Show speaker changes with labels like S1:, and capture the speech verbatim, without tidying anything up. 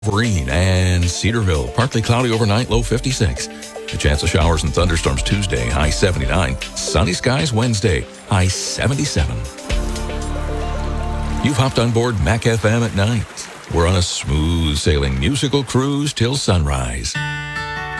S1: Vereen and Cedarville. Partly cloudy overnight, low fifty-six. A chance of showers and thunderstorms Tuesday, high seventy-nine. Sunny skies Wednesday, high seventy-seven. You've hopped on board Mac F M at night. We're on a smooth sailing musical cruise till sunrise.